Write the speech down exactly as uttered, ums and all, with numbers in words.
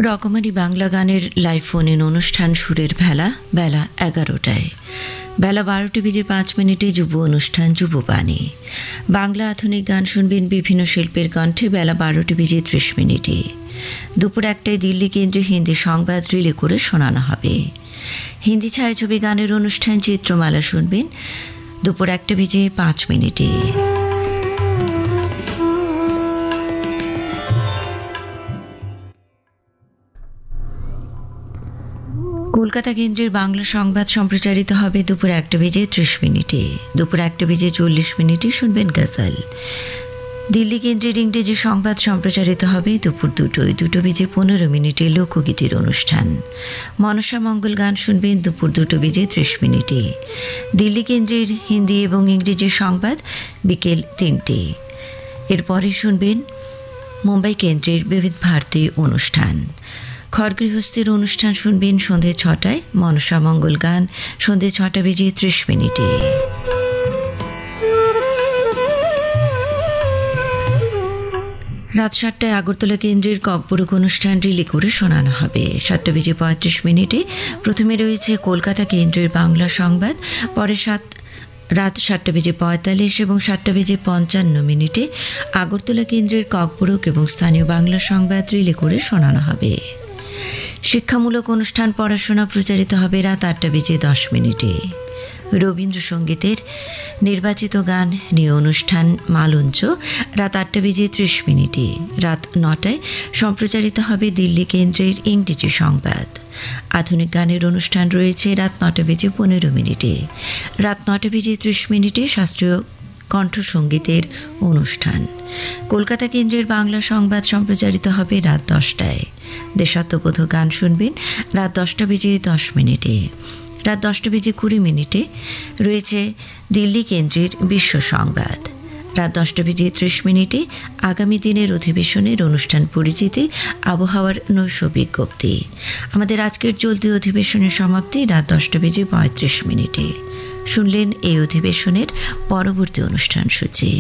রকমারি বাংলা গানের live phone in অনুষ্ঠান সুরের ভেলা বেলা এগারোটায়। বেলা বারোটা বেজে পাঁচ মিনিটে যুব অনুষ্ঠান যুববাণী। বাংলা আধুনিক গান শুনবেন বিভিন্ন শিল্পীর কণ্ঠে বেলা বারোটা বেজে ত্রিশ মিনিটে। দুপুর একটায় দিল্লি কেন্দ্রে হিন্দি সংবাদ রিলে করে শোনানো হবে। হিন্দি ছায়াছবি গানের অনুষ্ঠান চিত্রমালা শুনবেন দুপুর একটা বেজে পাঁচ মিনিটে। কলকাতা কেন্দ্রের বাংলা সংবাদ সম্প্রচারিত হবে দুপুর একটা বেজে ত্রিশ মিনিটে। দুপুর একটা বেজে চল্লিশ মিনিটে শুনবেন গজল। দিল্লি কেন্দ্রের ইংরেজি সংবাদ সম্প্রচারিত হবে দুপুর দুটোয় দুটো বেজে পনেরো মিনিটে লোকগীতির অনুষ্ঠান। মনসা মঙ্গল গান শুনবেন দুপুর দুটো বেজে ত্রিশ মিনিটে। দিল্লি কেন্দ্রের হিন্দি এবং ইংরেজি সংবাদ বিকেল তিনটে। এরপরে শুনবেন মুম্বাই কেন্দ্রের বিবিধ ভারতী অনুষ্ঠান। ঘরগৃহস্থের অনুষ্ঠান শুনবেন সন্ধে ছটায়। মনসা মঙ্গল গান সন্ধে ছটা বেজে ত্রিশ মিনিটে। রাত সাতটায় আগরতলা কেন্দ্রের ককবরক অনুষ্ঠান রিলে করে শোনানো হবে। সাতটা বেজে পঁয়ত্রিশ মিনিটে প্রথমে রয়েছে কলকাতা কেন্দ্রের বাংলা সংবাদ, পরে সাত রাত সাতটা বেজে পঁয়তাল্লিশ এবং সাতটা বেজে পঞ্চান্ন মিনিটে আগরতলা কেন্দ্রের ককবরক এবং স্থানীয় বাংলা সংবাদ রিলে করে শোনানো হবে। শিক্ষামূলক অনুষ্ঠান পড়াশোনা প্রচারিত হবে রাত আটটা বেজে দশ মিনিটে। রবীন্দ্রসঙ্গীতের নির্বাচিত গান নিয়ে অনুষ্ঠান মালঞ্চ রাত আটটা বেজে ত্রিশ মিনিটে। রাত নটায় সম্প্রচারিত হবে দিল্লি কেন্দ্রের ইংরেজি সংবাদ। আধুনিক গানের অনুষ্ঠান রয়েছে রাত নটা বেজে পনেরো মিনিটে। রাত নটা বেজে ত্রিশ মিনিটে শাস্ত্রীয় কণ্ঠসঙ্গীতের অনুষ্ঠান। কলকাতা কেন্দ্রের বাংলা সংবাদ সম্প্রচারিত হবে রাত দশটায়। দেশাত্মবোধক গান শুনবেন রাত দশটা বেজে দশ মিনিটে। রাত দশটা বেজে কুড়ি মিনিটে রয়েছে দিল্লি কেন্দ্রের বিশ্ব সংবাদ। রাত দশটা বেজে ত্রিশ মিনিটে আগামী দিনের অধিবেশনের অনুষ্ঠান পরিচিতি, আবহাওয়ার নৈশ বিজ্ঞপ্তি। আমাদের আজকের চলতি অধিবেশনের সমাপ্তি রাত দশটা বেজে পঁয়ত্রিশ মিনিটে। শুনলেন এই অধিবেশনের পরবর্তী অনুষ্ঠান সূচি।